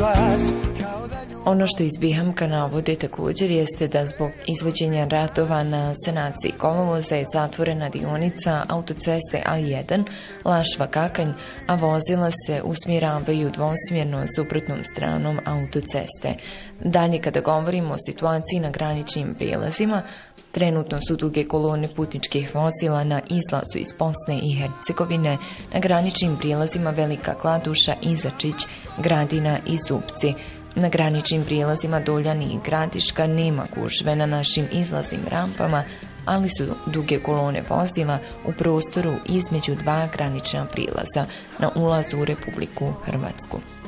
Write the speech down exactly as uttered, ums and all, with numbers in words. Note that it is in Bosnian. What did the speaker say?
glas. Ono što iz Bihamka navode također jeste da zbog izvođenja radova na sanaciji kolovoza je zatvorena dionica autoceste A jedan Lašva-Kakanj, a vozila se usmjeravaju dvosmjerno suprotnom stranom autoceste. Dalje, kada govorimo o situaciji na graničnim prijelazima, trenutno su duge kolone putničkih vozila na izlazu iz Bosne i Hercegovine, na graničnim prijelazima Velika Kladuša, Izačić, Gradina i Zupci. Na graničnim prijelazima Doljani i Gradiška nema gužve na našim izlaznim rampama, ali su duge kolone vozila u prostoru između dva granična prijelaza na ulazu u Republiku Hrvatsku.